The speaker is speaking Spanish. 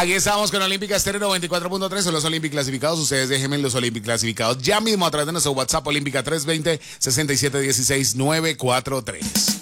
Aquí estamos con Olímpica Estéreo 94.3, son los Olímpic clasificados. Ustedes déjenme los Olímpic clasificados ya mismo a través de nuestro WhatsApp Olímpica 320-6716-943.